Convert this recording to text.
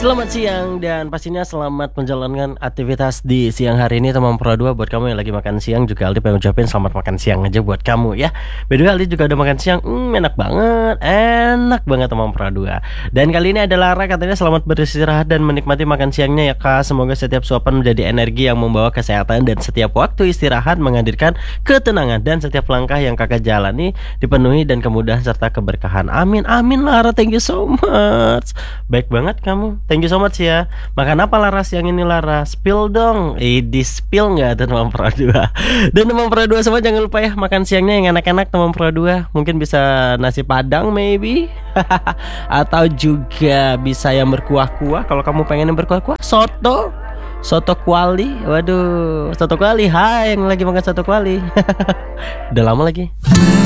Selamat siang dan pastinya selamat menjalankan aktivitas di siang hari ini teman Pro 2. Buat kamu yang lagi makan siang juga Aldi pengen ucapin selamat makan siang aja buat kamu ya. By the way Aldi juga udah makan siang, enak banget teman Pro 2. Dan kali ini ada Lara katanya selamat beristirahat dan menikmati makan siangnya ya Kak. Semoga setiap suapan menjadi energi yang membawa kesehatan dan setiap waktu istirahat menghadirkan ketenangan dan setiap langkah yang kakak jalani dipenuhi dan kemudahan serta keberkahan. Amin amin Lara, thank you so much. Baik banget kamu. Thank you so much ya. Makan apa Lara siang ini Lara? Spill dong. Di spill nggak teman Pro 2? Dan teman Pro 2 semua jangan lupa ya makan siangnya yang enak-enak teman Pro 2. Mungkin bisa nasi padang maybe. Atau juga bisa yang berkuah-kuah. Kalau kamu pengen yang berkuah-kuah, soto kuali. Waduh, soto kuali. Hai yang lagi makan soto kuali. Udah lama lagi.